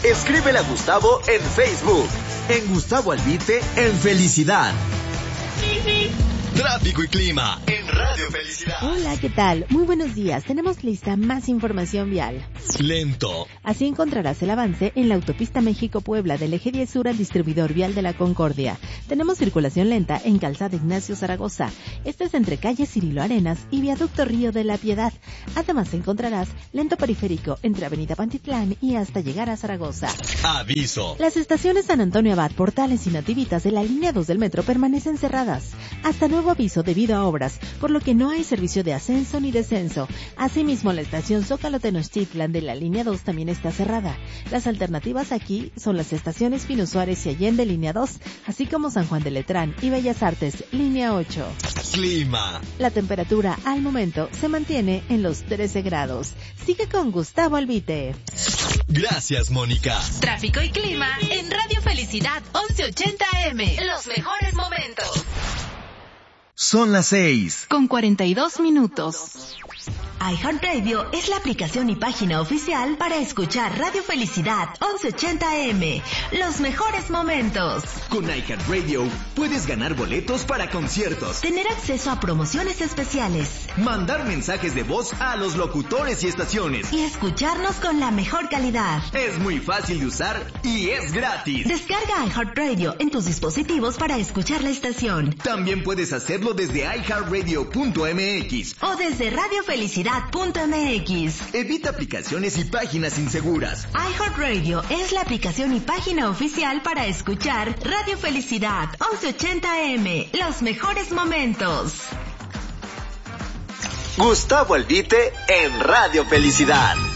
Escríbele a Gustavo en Facebook. En Gustavo Albite, en Felicidad. Tráfico y clima en Radio Felicidad. Hola, ¿qué tal? Muy buenos días. Tenemos lista más información vial. Lento. Así encontrarás el avance en la autopista México-Puebla del eje 10 sur al distribuidor vial de la Concordia. Tenemos circulación lenta en Calzada Ignacio Zaragoza. Esto es entre calle Cirilo Arenas y viaducto Río de la Piedad. Además encontrarás lento periférico entre avenida Pantitlán y hasta llegar a Zaragoza. Aviso. Las estaciones San Antonio Abad, Portales y Nativitas de la línea 2 del metro permanecen cerradas. Hasta nuevo aviso debido a obras, por lo que no hay servicio de ascenso ni descenso. Asimismo, la estación Zócalo Tenochtitlan de la línea 2 también está cerrada. Las alternativas aquí son las estaciones Pino Suárez y Allende, línea 2, así como San Juan de Letrán y Bellas Artes, línea 8. Clima. La temperatura al momento se mantiene en los 13 grados. Sigue con Gustavo Albite. Gracias, Mónica. Tráfico y clima en Radio Felicidad 1180 AM. Los mejores momentos. Son las 6. Con 42 minutos. iHeartRadio es la aplicación y página oficial para escuchar Radio Felicidad 1180 AM. Los mejores momentos. Con iHeartRadio puedes ganar boletos para conciertos, Tener acceso a promociones especiales mandar mensajes de voz a los locutores y estaciones. y escucharnos con la mejor calidad. Es muy fácil de usar y es gratis. Descarga iHeartRadio en tus dispositivos para escuchar la estación También puedes hacerlo desde iHeartRadio.mx. o desde radiofelicidad.mx. Evita aplicaciones y páginas inseguras. iHeartRadio es la aplicación y página oficial para escuchar Radio Felicidad 1180 AM. Los mejores momentos. Gustavo Albite en Radio Felicidad.